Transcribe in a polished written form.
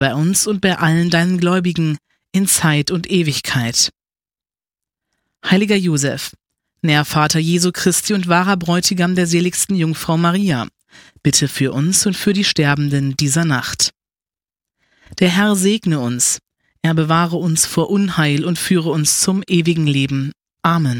bei uns und bei allen deinen Gläubigen, in Zeit und Ewigkeit. Heiliger Josef, Nährvater Jesu Christi und wahrer Bräutigam der seligsten Jungfrau Maria, bitte für uns und für die Sterbenden dieser Nacht. Der Herr segne uns, er bewahre uns vor Unheil und führe uns zum ewigen Leben. Amen.